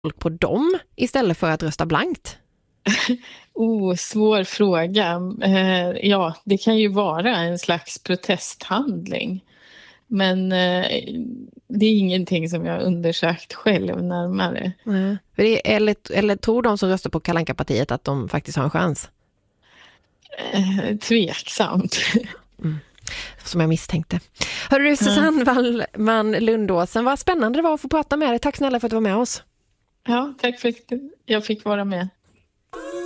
folk på dem istället för att rösta blankt? Svår fråga. Ja, det kan ju vara en slags protesthandling. Men det är ingenting som jag undersökt själv närmare. Eller tror de som röstar på Kalle Anka-partiet att de faktiskt har en chans? Tveksamt. Som jag misstänkte. Hörru du, Susanne Wallman Lundåsen, vad spännande det var att få prata med dig. Tack snälla för att du var med oss. Ja, tack för att jag fick vara med.